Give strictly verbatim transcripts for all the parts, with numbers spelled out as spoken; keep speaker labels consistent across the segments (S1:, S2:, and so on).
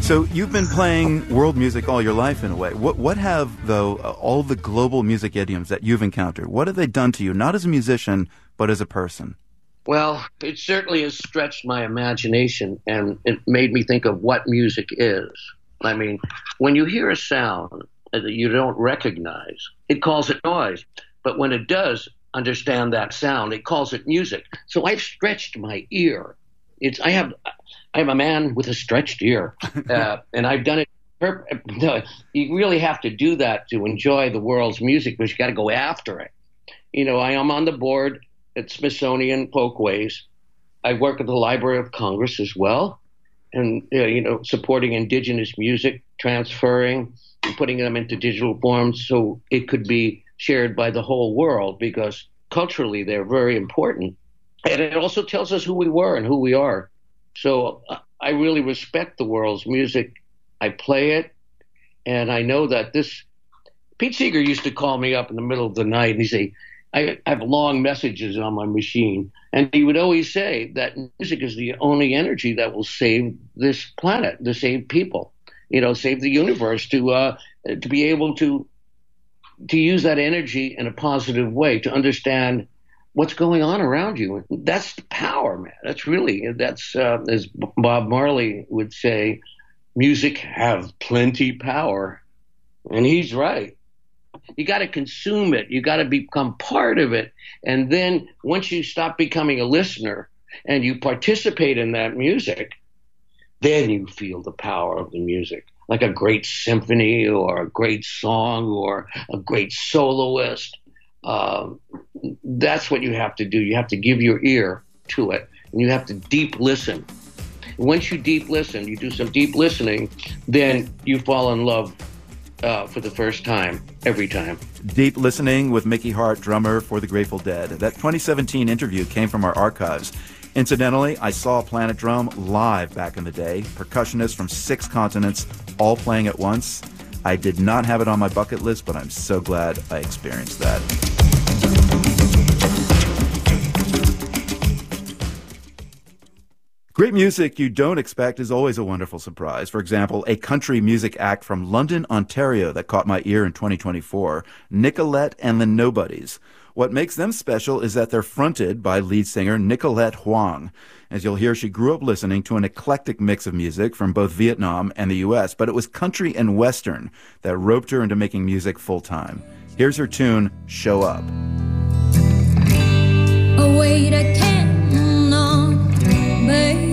S1: So you've been playing world music all your life in a way. What what have, though, uh, all the global music idioms that you've encountered, what have they done to you, not as a musician, but as a person?
S2: Well, it certainly has stretched my imagination, and it made me think of what music is. I mean, when you hear a sound that you don't recognize, it calls it noise. But when it does understand that sound, it calls it music. So I've stretched my ear. It's I have I'm a man with a stretched ear, uh, and I've done it. Per- no, you really have to do that to enjoy the world's music, because you got to go after it. You know, I am on the board at Smithsonian Folkways. I work at the Library of Congress as well, and uh, you know, supporting indigenous music, transferring and putting them into digital forms so it could be shared by the whole world, because culturally they're very important. And it also tells us who we were and who we are. So uh, I really respect the world's music. I play it, and I know that this. Pete Seeger used to call me up in the middle of the night, and he'd say, I have long messages on my machine. And he would always say that music is the only energy that will save this planet, to save people, you know, save the universe, to uh, to be able to to use that energy in a positive way, to understand what's going on around you. That's the power, man. That's really, that's, uh, as Bob Marley would say, music have plenty power. And he's right. You got to consume it. You got to become part of it. And then once you stop becoming a listener and you participate in that music, then you feel the power of the music. Like a great symphony or a great song or a great soloist. Um, that's what you have to do. You have to give your ear to it, and you have to deep listen. Once you deep listen, you do some deep listening, then you fall in love uh, for the first time, every time.
S1: Deep listening with Mickey Hart, drummer for the Grateful Dead. That twenty seventeen interview came from our archives. Incidentally, I saw Planet Drum live back in the day, percussionists from six continents all playing at once. I did not have it on my bucket list, but I'm so glad I experienced that. Great music you don't expect is always a wonderful surprise. For example, a country music act from London, Ontario that caught my ear in twenty twenty-four, Nicolette and the Nobodies. What makes them special is that they're fronted by lead singer Nicolette Huang. As you'll hear, she grew up listening to an eclectic mix of music from both Vietnam and the U S, but it was country and Western that roped her into making music full-time. Here's her tune, Show Up.
S3: Oh, wait, I cannot bear.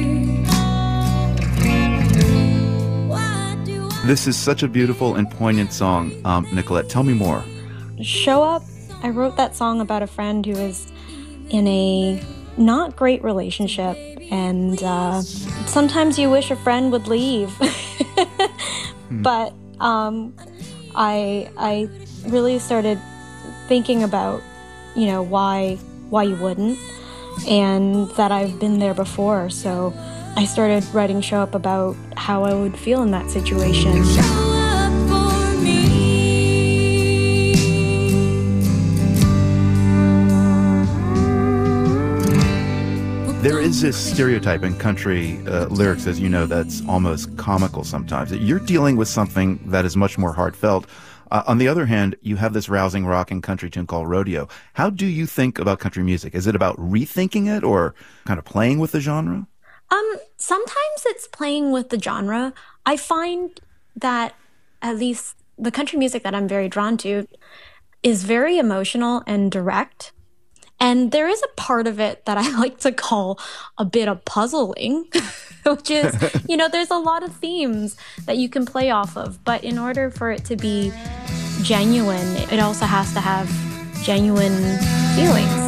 S3: Why do I...
S1: This is such a beautiful and poignant song. Um, Nicolette, tell me more.
S4: Show Up. I wrote that song about a friend who is in a not great relationship, and uh, sometimes you wish a friend would leave. hmm. But um, I I really started thinking about, you know, why why you wouldn't, and that I've been there before. So I started writing Show Up about how I would feel in that situation.
S1: There is this stereotype in country uh, lyrics, as you know, that's almost comical sometimes. That you're dealing with something that is much more heartfelt. Uh, on the other hand, you have this rousing rock and country tune called Rodeo. How do you think about country music? Is it about rethinking it or kind of playing with the genre?
S4: Um, sometimes it's playing with the genre. I find that at least the country music that I'm very drawn to is very emotional and direct. And there is a part of it that I like to call a bit of puzzling, which is, you know, there's a lot of themes that you can play off of. But in order for it to be genuine, it also has to have genuine feelings.